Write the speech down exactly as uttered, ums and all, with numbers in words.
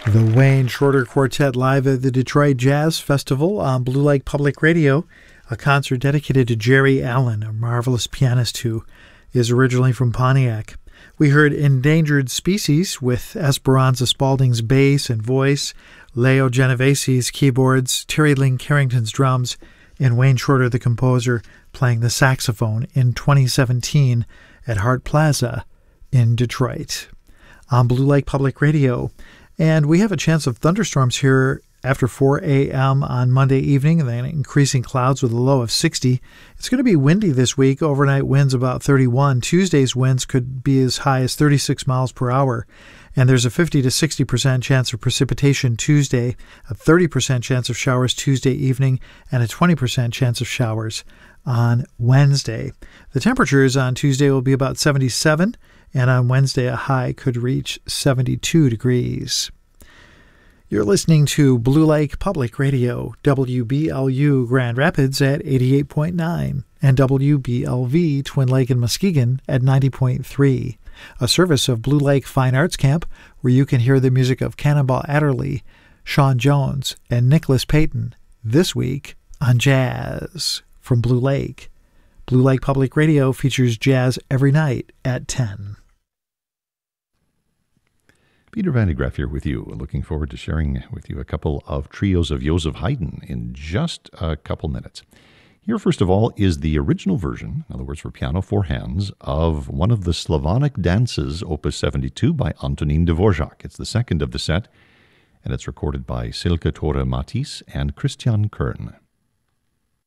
The Wayne Shorter Quartet live at the Detroit Jazz Festival on Blue Lake Public Radio, a concert dedicated to Jerry Allen, a marvelous pianist who is originally from Pontiac. We heard Endangered Species with Esperanza Spalding's bass and voice, Leo Genovese's keyboards, Terry Lynn Carrington's drums, and Wayne Shorter, the composer, playing the saxophone in twenty seventeen at Hart Plaza in Detroit on Blue Lake Public Radio. And we have a chance of thunderstorms here after four a.m. on Monday evening, and then increasing clouds with a low of sixty. It's going to be windy this week. Overnight winds about thirty-one. Tuesday's winds could be as high as thirty-six miles per hour. And there's a fifty to sixty percent chance of precipitation Tuesday, a thirty percent chance of showers Tuesday evening, and a twenty percent chance of showers on Wednesday. The temperatures on Tuesday will be about seventy-seven, and on Wednesday a high could reach seventy-two degrees. You're listening to Blue Lake Public Radio, W B L U Grand Rapids at eighty-eight point nine, and W B L V Twin Lake and Muskegon at ninety point three, a service of Blue Lake Fine Arts Camp, where you can hear the music of Cannonball Adderley, Sean Jones, and Nicholas Payton this week on Jazz from Blue Lake. Blue Lake Public Radio features jazz every night at ten. Peter Van de Graaff here with you. Looking forward to sharing with you a couple of trios of Joseph Haydn in just a couple minutes. Here, first of all, is the original version, in other words, for piano, four hands, of one of the Slavonic dances, Opus seventy-two, by Antonín Dvořák. It's the second of the set, and it's recorded by Silke Tore Matthijs and Christian Kern.